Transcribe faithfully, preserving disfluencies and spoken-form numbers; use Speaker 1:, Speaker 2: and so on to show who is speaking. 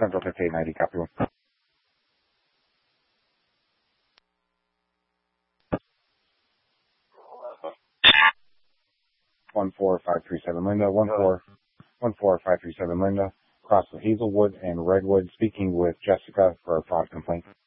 Speaker 1: Central fifty-eight ninety, copy one. One four five three seven Linda, one four one four five three seven Linda, across with Hazelwood and Redwood, speaking with Jessica for a fraud complaint.